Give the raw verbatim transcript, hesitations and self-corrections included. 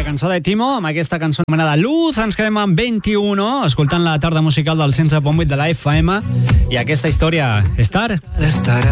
cançó de Timo, amb aquesta cançó anomenada Luz. Ens quedem amb vint-i-u, escoltant la tarda musical del cent set punt vuit de la F M i aquesta història, Star. Estar